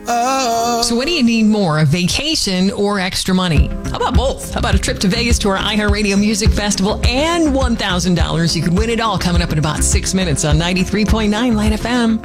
So what do you need more, a vacation or extra money? How about both? How about a trip to Vegas to our iHeartRadio Music Festival and $1,000? You could win it all coming up in about 6 minutes on 93.9 Light FM.